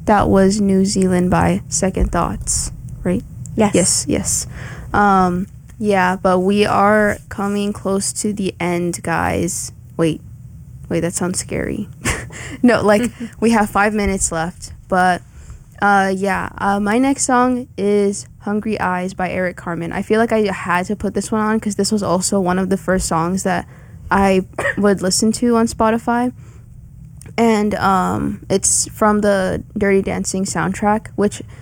That was New Zealand by Second Thoughts, right? Yes. Yeah, but we are coming close to the end, guys. Wait, that sounds scary. No, like, we have 5 minutes left, but my next song is Hungry Eyes by Eric Carmen. I feel like I had to put this one on because this was also one of the first songs that I would listen to on Spotify. And it's from the Dirty Dancing soundtrack, which